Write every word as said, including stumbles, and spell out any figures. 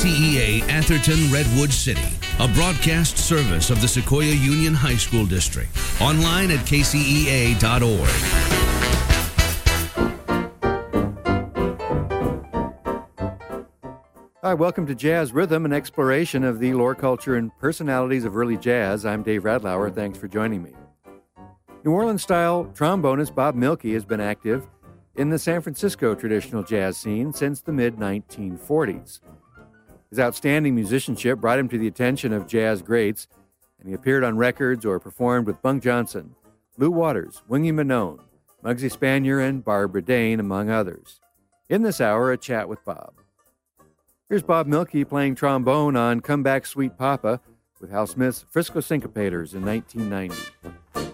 C E A Atherton Redwood City, a broadcast service of the Sequoia Union High School District. Online at k c e a dot org. Hi, welcome to Jazz Rhythm, an exploration of the lore, culture, and personalities of early jazz. I'm Dave Radlauer. Thanks for joining me. New Orleans-style trombonist Bob Mielke has been active in the San Francisco traditional jazz scene since the mid nineteen forties. His outstanding musicianship brought him to the attention of jazz greats, and he appeared on records or performed with Bunk Johnson, Lou Waters, Wingy Manone, Muggsy Spanier, and Barbara Dane, among others. In this hour, a chat with Bob. Here's Bob Mielke playing trombone on Come Back Sweet Papa with Hal Smith's Frisco Syncopators in nineteen ninety.